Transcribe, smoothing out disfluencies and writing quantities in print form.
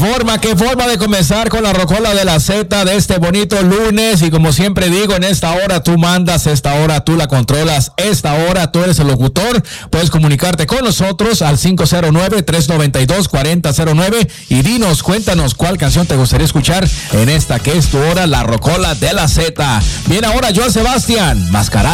Qué forma de comenzar con la rocola de la Z de este bonito lunes. Y como siempre digo, en esta hora tú mandas, esta hora tú la controlas, esta hora tú eres el locutor. Puedes comunicarte con nosotros al 509-392-4009 y dinos, cuéntanos cuál canción te gustaría escuchar en esta que es tu hora, la rocola de la Z. Bien, ahora Joan Sebastián, Mascarada.